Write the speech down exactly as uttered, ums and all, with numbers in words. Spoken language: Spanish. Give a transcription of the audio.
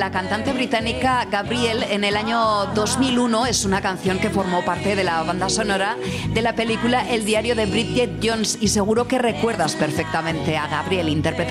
La cantante británica Gabrielle en el año dos mil uno es una canción que formó parte de la banda sonora de la película El diario de Bridget Jones y seguro que recuerdas perfectamente a Gabrielle interpretando